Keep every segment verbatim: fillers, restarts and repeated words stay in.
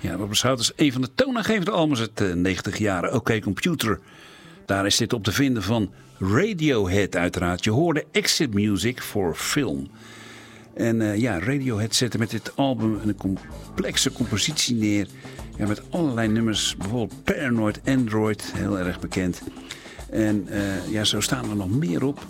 Ja, dat beschouwt als een van de toonaangevende albums uit de negentig jaren. Oké Computer. Daar is dit op te vinden van Radiohead uiteraard. Je hoorde Exit Music for Film. En uh, ja, Radiohead zette met dit album een complexe compositie neer. Ja, met allerlei nummers. Bijvoorbeeld Paranoid Android, heel erg bekend. En uh, ja, zo staan er nog meer op.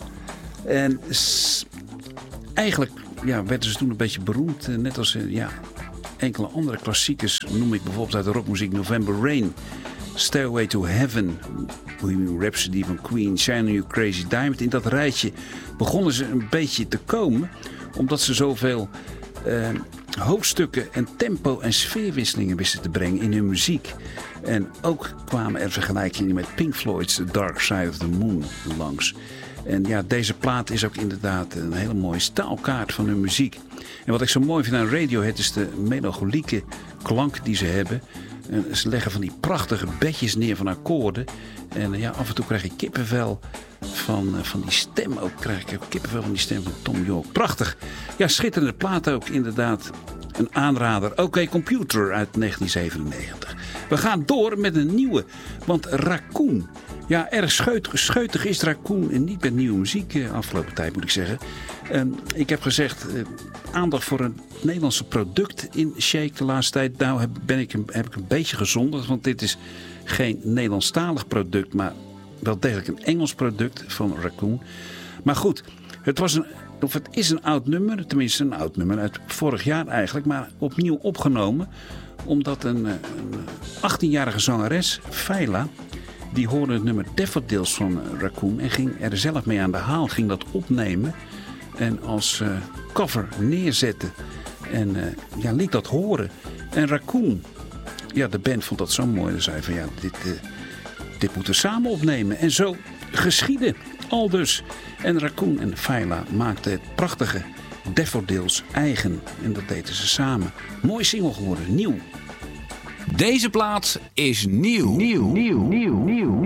En s- eigenlijk ja, werden ze toen een beetje beroemd. Uh, net als uh, ja, enkele andere klassiekers noem ik bijvoorbeeld uit de rockmuziek November Rain, Stairway to Heaven, Bohemian Rhapsody van Queen, Shine on You Crazy Diamond. In dat rijtje begonnen ze een beetje te komen, omdat ze zoveel uh, hoofdstukken en tempo en sfeerwisselingen wisten te brengen in hun muziek. En ook kwamen er vergelijkingen met Pink Floyd's The Dark Side of the Moon langs. En ja, deze plaat is ook inderdaad een hele mooie staalkaart van hun muziek. En wat ik zo mooi vind aan Radiohead is de melancholieke klank die ze hebben. En ze leggen van die prachtige bedjes neer van akkoorden. En ja, af en toe krijg ik kippenvel van, van die stem ook. Krijg ik ook kippenvel van die stem van Thom Yorke. Prachtig. Ja, schitterende plaat ook inderdaad. Een aanrader. Oké Computer uit negentien zevenennegentig. We gaan door met een nieuwe. Want Raccoon. Ja, erg scheut, scheutig is Raccoon. En niet met nieuwe muziek eh, afgelopen tijd moet ik zeggen. Um, ik heb gezegd, uh, aandacht voor een Nederlandse product in Shake de laatste tijd. Nou heb, ben ik, een, heb ik een beetje gezondigd. Want dit is geen Nederlandstalig product. Maar wel degelijk een Engels product van Raccoon. Maar goed, het was een... Of het is een oud nummer, tenminste een oud nummer uit vorig jaar eigenlijk, maar opnieuw opgenomen. Omdat een, een achttienjarige zangeres, Feyla, die hoorde het nummer Daffodils van Raccoon en ging er zelf mee aan de haal, ging dat opnemen en als uh, cover neerzetten. En uh, ja, liet dat horen. En Raccoon, ja, de band vond dat zo mooi. Ze zei van ja, dit, uh, dit moeten we samen opnemen. En zo geschiedde. Al dus. En Raccoon en Feyla maakten het prachtige Daffodils eigen. En dat deden ze samen. Mooi single geworden. Nieuw. Deze plaat is nieuw. Nieuw, nieuw, nieuw, nieuw.